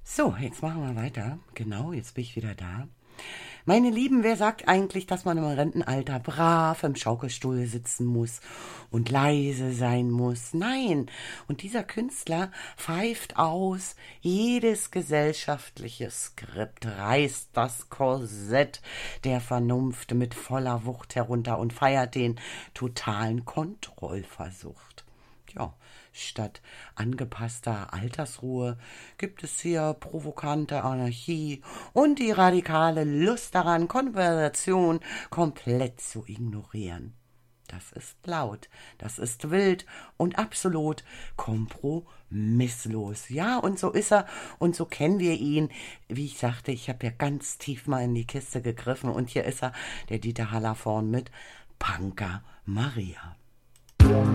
So, jetzt machen wir weiter. Genau, jetzt bin ich wieder da. Meine Lieben, wer sagt eigentlich, dass man im Rentenalter brav im Schaukelstuhl sitzen muss und leise sein muss? Nein. Und dieser Künstler pfeift aus, jedes gesellschaftliche Skript reißt das Korsett der Vernunft mit voller Wucht herunter und feiert den totalen Kontrollversuch. Ja, statt angepasster Altersruhe gibt es hier provokante Anarchie und die radikale Lust daran, Konversation komplett zu ignorieren. Das ist laut, das ist wild und absolut kompromisslos. Ja, und so ist er und so kennen wir ihn. Wie ich sagte, ich habe ja ganz tief mal in die Kiste gegriffen und hier ist er, der Dieter Hallervorden mit Panker Maria.